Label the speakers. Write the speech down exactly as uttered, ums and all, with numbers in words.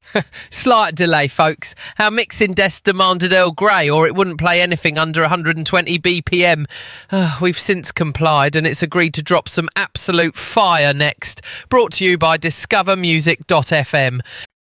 Speaker 1: Slight delay, folks. Our mixing desk demanded Earl Grey, or it wouldn't play anything under one hundred twenty B P M. Uh, we've since complied, and it's agreed to drop some absolute fire next. Brought to you by discover music dot f m.